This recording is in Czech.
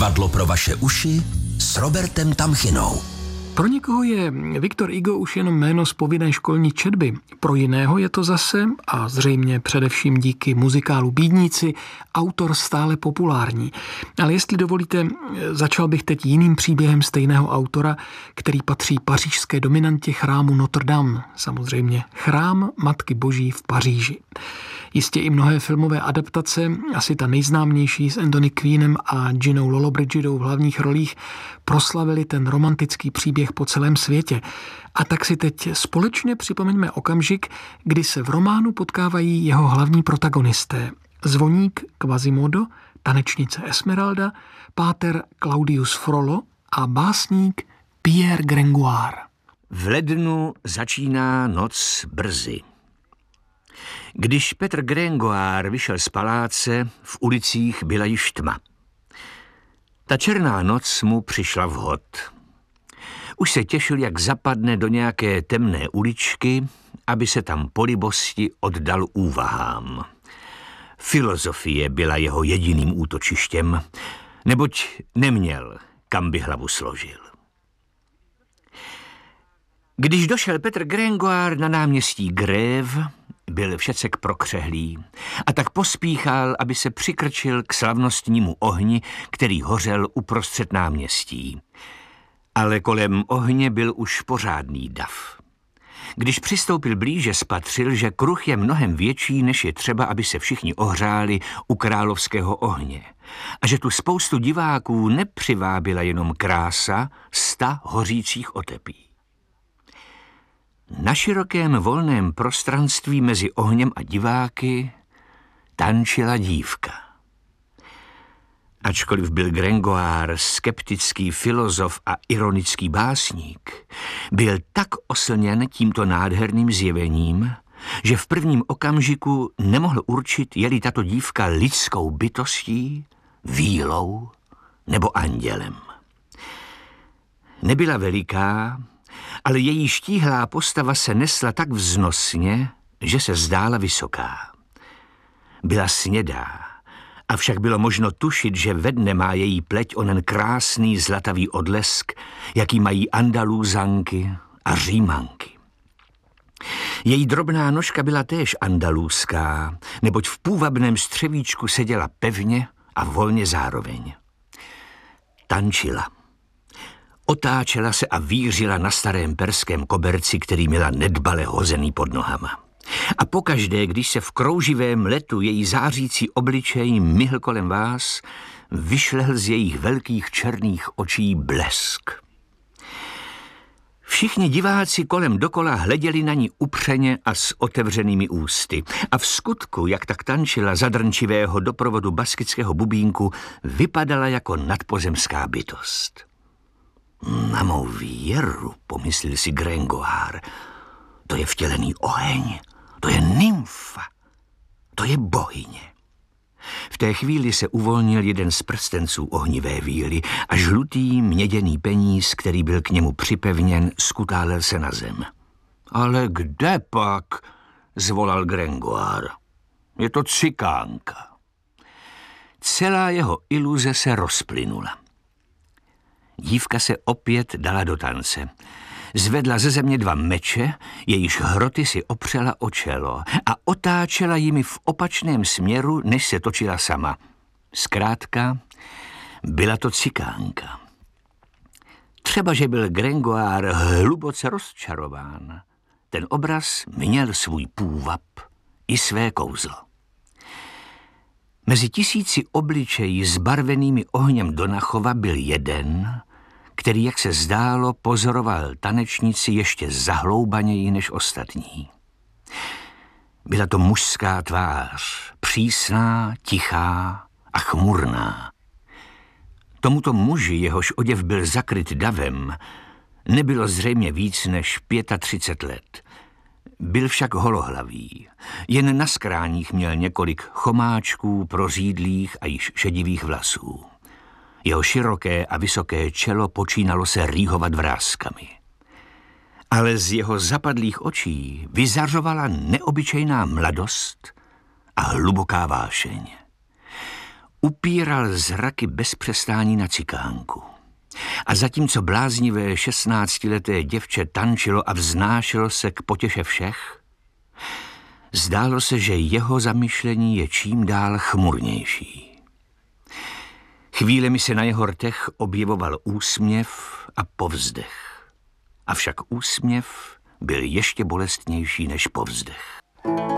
Divadlo pro vaše uši s Robertem Tamchinou. Pro někoho je Victor Hugo už jenom jméno z povinné školní četby. Pro jiného je to zase, a zřejmě především díky muzikálu Bídníci, autor stále populární. Ale jestli dovolíte, začal bych teď jiným příběhem stejného autora, který patří pařížské dominantě chrámu Notre Dame, samozřejmě chrám Matky Boží v Paříži. Jistě i mnohé filmové adaptace, asi ta nejznámější s Anthony Queenem a Ginou Lollobrigidou v hlavních rolích, proslavili ten romantický příběh po celém světě. A tak si teď společně připomeňme okamžik, kdy se v románu potkávají jeho hlavní protagonisté. Zvoník Quasimodo, tanečnice Esmeralda, páter Claudius Frollo a básník Pierre Gringoire. V lednu začíná noc brzy. Když Petr Gringoire vyšel z paláce, v ulicích byla již tma. Ta černá noc mu přišla vhod. Už se těšil, jak zapadne do nějaké temné uličky, aby se tam po libosti oddal úvahám. Filozofie byla jeho jediným útočištěm, neboť neměl, kam by hlavu složil. Když došel Petr Gringoire na náměstí Grève, byl všecek prokřehlý a tak pospíchal, aby se přikrčil k slavnostnímu ohni, který hořel uprostřed náměstí. Ale kolem ohně byl už pořádný dav. Když přistoupil blíže, spatřil, že kruh je mnohem větší, než je třeba, aby se všichni ohřáli u královského ohně. A že tu spoustu diváků nepřivábila jenom krása 100 hořících otepí. Na širokém volném prostranství mezi ohněm a diváky tančila dívka. Ačkoliv byl Gringoire skeptický filozof a ironický básník, byl tak oslněn tímto nádherným zjevením, že v prvním okamžiku nemohl určit, je-li tato dívka lidskou bytostí, vílou nebo andělem. Nebyla veliká, ale její štíhlá postava se nesla tak vznosně, že se zdála vysoká. Byla snědá, avšak bylo možno tušit, že ve dne má její pleť onen krásný zlatavý odlesk, jaký mají Andalúzanky a Římanky. Její drobná nožka byla též andalúzská, neboť v půvabném střevíčku seděla pevně a volně zároveň. Tančila. Otáčela se a vířila na starém perském koberci, který měla nedbale hozený pod nohama. A pokaždé, když se v krouživém letu její zářící obličej myhl kolem vás, vyšlehl z jejich velkých černých očí blesk. Všichni diváci kolem dokola hleděli na ní upřeně a s otevřenými ústy. A v skutku, jak tak tančila za drnčivého doprovodu baskického bubínku, vypadala jako nadpozemská bytost. Na mou věru, pomyslel si Gringoire, to je vtělený oheň, to je nymfa, to je bohyně. V té chvíli se uvolnil jeden z prstenců ohnivé víly a žlutý měděný peníz, který byl k němu připevněn, skutálel se na zem. Ale kde pak? Zvolal Gringoire. Je to cikánka. Celá jeho iluze se rozplynula. Dívka se opět dala do tance. Zvedla ze země 2 meče, jejíž hroty si opřela o čelo a otáčela jimi v opačném směru, než se točila sama. Zkrátka, byla to cikánka. Třeba, že byl Gringoire hluboce rozčarován. Ten obraz měl svůj půvab i své kouzlo. Mezi 1000 obličeji zbarvenými ohněm Donachova byl jeden, který, jak se zdálo, pozoroval tanečnici ještě zahloubaněji než ostatní. Byla to mužská tvář, přísná, tichá a chmurná. Tomuto muži, jehož oděv byl zakryt davem, nebylo zřejmě víc než 35 let. Byl však holohlavý. Jen na skráních měl několik chomáčků, prořídlých a již šedivých vlasů. Jeho široké a vysoké čelo počínalo se rýhovat vrázkami. Ale z jeho zapadlých očí vyzařovala neobyčejná mladost a hluboká vášeň. upíral zraky bez přestání na cikánku. A zatímco bláznivé 16leté děvče tančilo a vznášelo se k potěše všech, zdálo se, že jeho zamyšlení je čím dál chmurnější. Chvílemi se na jeho rtech objevoval úsměv a povzdech. Avšak úsměv byl ještě bolestnější než povzdech.